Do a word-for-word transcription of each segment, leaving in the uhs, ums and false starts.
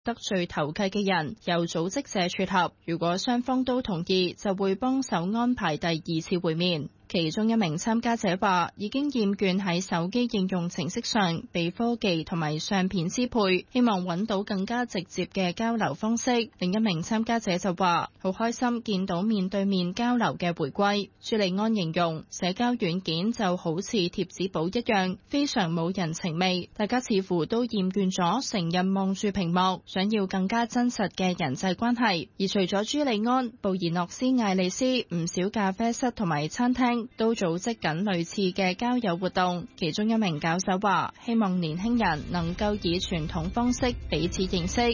得罪投契嘅人由組織者撮合，如果雙方都同意，就會幫手安排第二次會面。其中一名參加者話已經厭倦喺手機應用程式上被科技同埋相片支配，希望揾到更加直接嘅交流方式。另一名參加者就話好開心見到面對面交流嘅回歸。朱利安形容社交軟件就好似貼紙簿一樣，非常冇人情味，大家似乎都厭倦咗成日望住屏幕，想要更加真實嘅人際關係。而除咗朱利安，布宜諾斯艾利斯唔少咖啡室同埋餐廳都組織緊類似嘅交友活動，其中一名搞手話希望年輕人能夠以傳統方式彼此認識。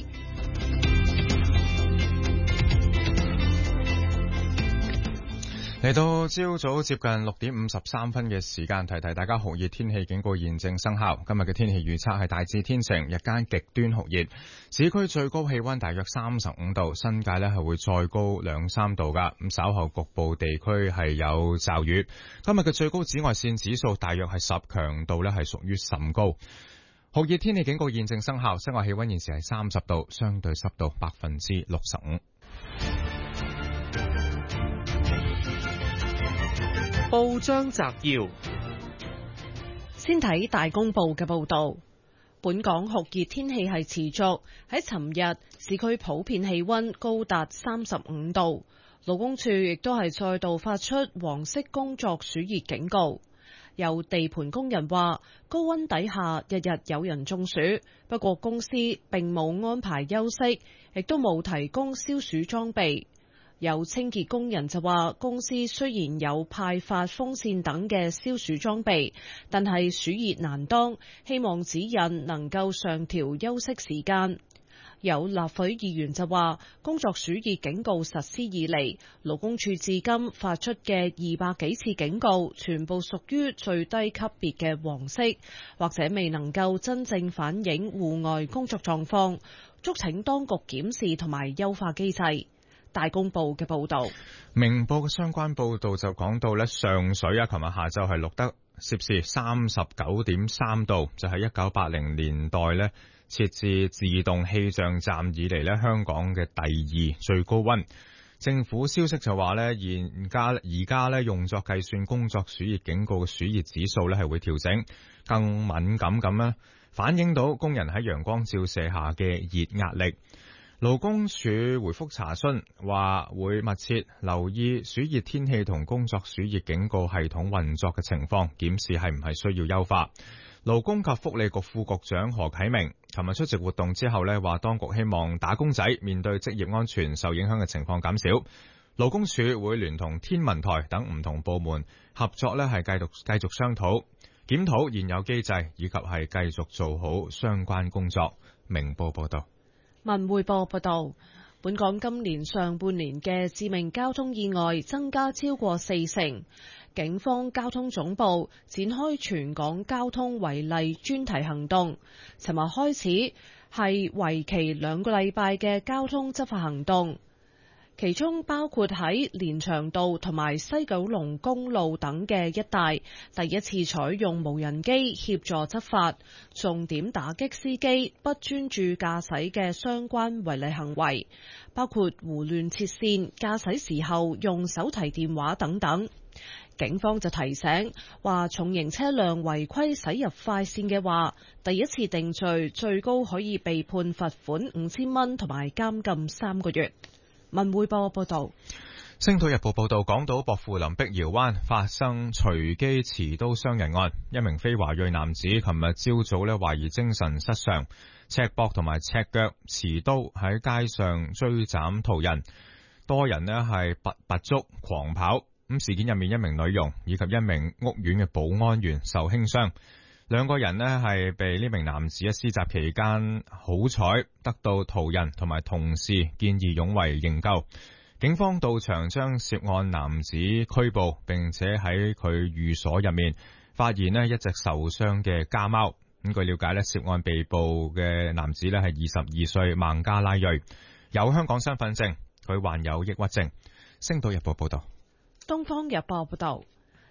嚟到朝早接近六點五十三分嘅時間，提提大家酷熱天氣警告現正生效。今日嘅天氣預測係大致天晴，日間極端酷熱，市區最高氣溫大約三十五度，新界呢係會再高兩三度噶。咁稍後局部地區係有驟雨。今日嘅最高紫外線指數大約係十，強度呢係屬於甚高。酷熱天氣警告現正生效，室外氣溫現時係三十度，相對濕度百分之六十五。 報章摘要，先睇大公報嘅報道。本港酷熱天氣係持續，喺尋日市區普遍氣溫高達三十五度，勞工處亦都係再度發出黃色工作暑熱警告。有地盤工人話，高溫底下日日有人中暑，不過公司並冇安排休息，亦都冇提供消暑裝備。有清潔工人就話，公司雖然有派發風扇等嘅消暑裝備，但係暑熱難當，希望指引能夠上調休息時間。有立法會議員就話，工作暑熱警告實施以嚟，勞工處至今發出嘅二百幾次警告，全部屬於最低級別嘅黃色，或者未能夠真正反映戶外工作狀況，促請當局檢視同埋優化機制。大公報嘅報道， 明報嘅相關報道就講到咧，上水啊，琴日下晝係錄得攝氏三十九點三度，就係一九八零年代咧設置自動氣象站以嚟咧香港嘅第二最高溫。政府消息就話咧，現家而家咧用作計算工作暑熱警告嘅暑熱指數咧係會調整，更敏感咁咧反映到工人喺陽光照射下嘅熱壓力。勞工處回覆查詢話，會密切留意暑熱天氣同工作暑熱警告系統運作嘅情況，檢視係唔係需要優化。勞工及福利局副局長何啟明琴日出席活動之後呢，話當局希望打工仔面對職業安全受影響嘅情況減少。勞工處會聯同天文台等唔同部門合作呢，係繼續繼續商討檢討現有機制，以及係繼續做好相關工作。明報報道。 文匯報報道，本港今年上半年嘅致命交通意外增加超過四成。警方交通總部展開全港交通違例專題行動，尋日開始係為期兩個禮拜嘅交通執法行動。其中包括喺連翔道同埋西九龍公路等嘅一帶，第一次採用無人機協助執法，重點打擊司機不專注駕駛嘅相關違例行為，包括胡亂切線、駕駛時候用手提電話等等。警方就提醒話，重型車輛違規駛入快線嘅話，第一次定罪最高可以被判罰款五千蚊同埋監禁三個月。文匯報報道， 星島日報報道，港島薄扶林碧瑤灣發生隨機持刀傷人案，一名非華裔男子琴日朝早咧懷疑精神失常，赤膊同埋赤腳持刀喺街上追斬途人，多人咧係拔拔足狂跑。咁事件入面，一名女傭以及一名屋苑嘅保安員受輕傷。兩個人呢係被呢名男子喺施襲期間好彩得到途人同埋同事見義勇為營救，警方到場將涉案男子拘捕，並且喺佢寓所入面發現呢一隻受傷嘅家貓。咁據了解呢，涉案被捕嘅男子呢係二十二歲孟加拉裔，有香港身份證，佢患有抑鬱症。星島日報報道。 東方日報報道。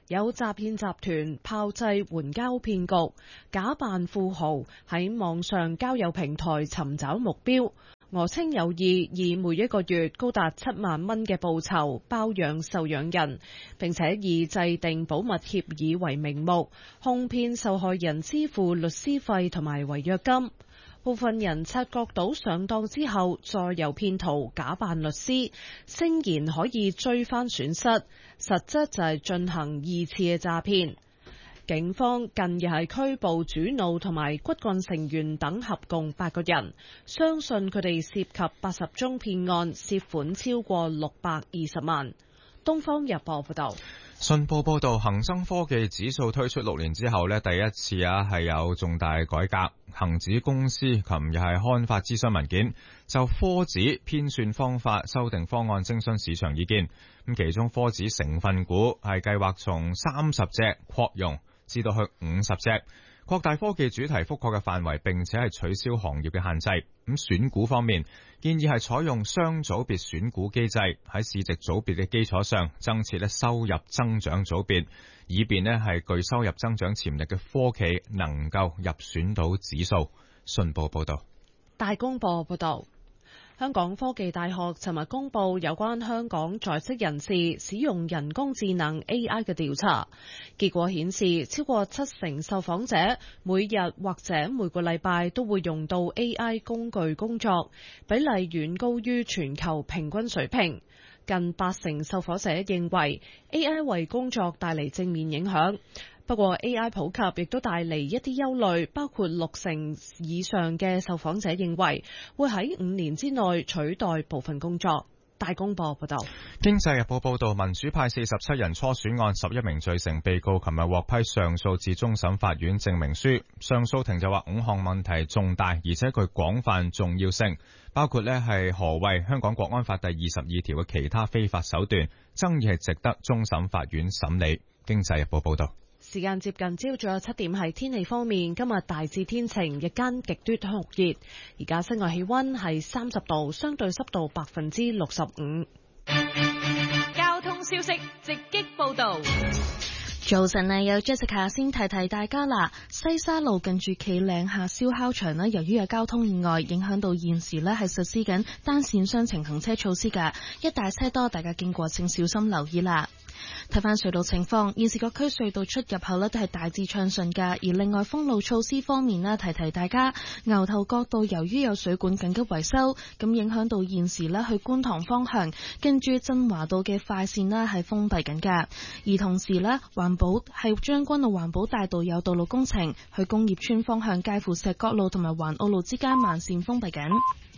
有詐騙集團炮製援交騙局，假扮富豪喺網上交友平台尋找目標，訛稱有意以每一個月高達七萬蚊嘅報酬包養受養人，並且以制定保密協議為名目，哄騙受害人支付律師費同埋違約金。部分人察覺到上當之後，再由騙徒假扮律師，聲言可以追翻損失，實質就係進行二次嘅詐騙。警方近日係拘捕主腦同埋骨幹成員等合共八個人，相信佢哋涉及八十宗騙案，涉款超過六百二十萬。東方日報報道。 信報報道，恒生科技指數推出六年之後呢，第一次啊係有重大改革。恒指公司琴日係刊發諮詢文件，就科指編算方法修訂方案徵詢市場意見。咁其中科指成分股係計劃從三十隻擴容至到去五十隻，擴大科技主題覆蓋嘅範圍，並且係取消行業嘅限制。咁選股方面，建議係採用雙組別選股機制，喺市值組別嘅基礎上增設咧收入增長組別，以便咧係具收入增長潛力嘅科企能夠入選到指數。信報報道。 大公報報道。香港科技大學尋日公布有關香港在職人士使用人工智能 A I 嘅調查結果，顯示超過七成受訪者每日或者每個禮拜都會用到 A I 工具工作，比例遠高於全球平均水平。近八成受訪者認為 A I 為工作帶嚟正面影響。不過 A I 普及亦都帶嚟一啲憂慮，包括六成以上嘅受訪者認為會喺五年之內取代部分工作。大公報報道。 經濟日報報道，民主派四十七人初選案十一名罪成被告琴日獲批上訴至終審法院證明書。上訴庭就話五項問題重大，而且具廣泛重要性，包括呢係何謂香港國安法第二十二條嘅其他非法手段，爭議係值得終審法院審理。經濟日報報道。 時間接近朝早七點，係天氣方面，今日大致天晴，日間極端酷熱，而家室外氣溫係三十度，相對濕度百分之六十五。 交通消息直擊報道。 早晨啊，有 Jessica 先提提大家啦。西沙路近住企嶺下燒烤場咧，由於有交通意外，影響到現時咧係實施緊單線雙程行車措施噶，一大車多，大家經過請小心留意啦。睇翻隧道情況，現時各區隧道出入口咧都係大致暢順噶。而另外封路措施方面咧，提提大家，牛頭角道由於有水管緊急維修，咁影響到現時咧去觀塘方向，跟住振華道嘅快線咧係封閉緊噶。而同時咧，環保係將軍澳環保大道有道路工程，去工業村方向介乎石角路同埋環澳路之間慢線封閉緊。